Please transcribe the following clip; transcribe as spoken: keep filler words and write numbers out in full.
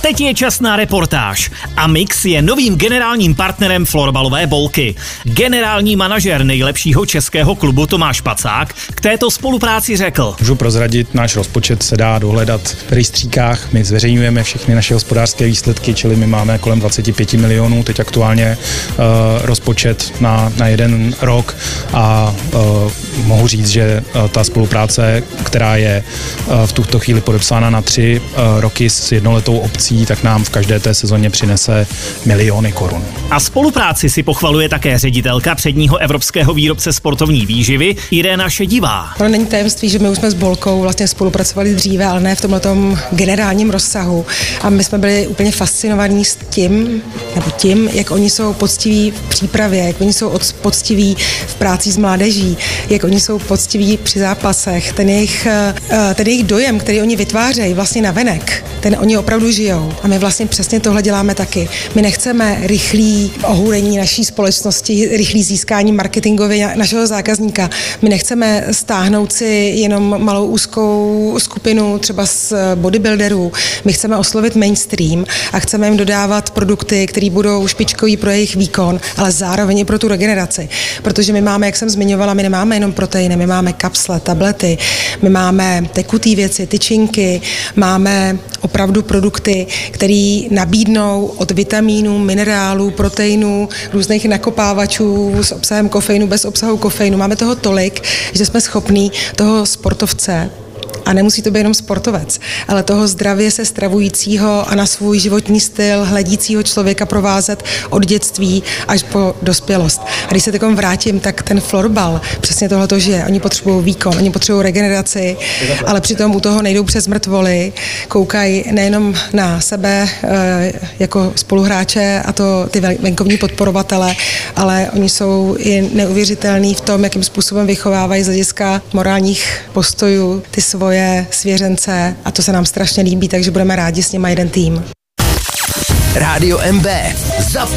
Teď je čas na reportáž. Amix je novým generálním partnerem florbalové bolky. Generální manažer nejlepšího českého klubu Tomáš Pacák k této spolupráci řekl: Můžu prozradit, náš rozpočet se dá dohledat v rejstříkách. My zveřejňujeme všechny naše hospodářské výsledky, čili my máme kolem dvacet pět milionů, teď aktuálně uh, rozpočet na, na jeden rok a uh, mohu říct, že uh, ta spolupráce, která je uh, v tuto chvíli podepsána na tři uh, roky s jednoletou obcí, tak nám v každé té sezóně přinese miliony korun. A spolupráci si pochvaluje také ředitelka předního evropského výrobce sportovní výživy Irena Šedivá. To není tajemství, že my už jsme s Bolkou vlastně spolupracovali dříve, ale ne v tomhletom generálním rozsahu. A my jsme byli úplně fascinovaní s tím, nebo tím, jak oni jsou poctiví v přípravě, jak oni jsou poctiví v práci s mládeží, jak oni jsou poctiví při zápasech. Ten jejich, ten jejich dojem, který oni vytvářejí vlastně navenek, ten oni opravdu žijou. A my vlastně přesně tohle děláme taky. My nechceme rychlý ohůrení naší společnosti, rychlý získání marketingově našeho zákazníka. My nechceme stáhnout si jenom malou úzkou skupinu třeba z bodybuilderů. My chceme oslovit mainstream a chceme jim dodávat produkty, které budou špičkový pro jejich výkon, ale zároveň i pro tu regeneraci. Protože my máme, jak jsem zmiňovala, my nemáme jenom proteiny, my máme kapsle, tablety, my máme tekutý věci, tyčinky, máme opravdu produkty, které nabídnou od vitamínů, minerálů, proteinů, různých nakopávačů s obsahem kofeinu, bez obsahu kofeinu. Máme toho tolik, že jsme schopní toho sportovce, a nemusí to být jenom sportovec, ale toho zdravě se stravujícího a na svůj životní styl hledícího člověka provázet od dětství až po dospělost. A když se takom vrátím, tak ten florbal přesně tohleto žije. Oni potřebují výkon, oni potřebují regeneraci, ale přitom u toho nejdou přes mrtvoly, koukají nejenom na sebe jako spoluhráče a to ty venkovní podporovatele, ale oni jsou i neuvěřitelní v tom, jakým způsobem vychovávají z hlediska morálních postojů ty svoje svěřence a to se nám strašně líbí, takže budeme rádi s nimi jeden tým. Rádio M B. Zapni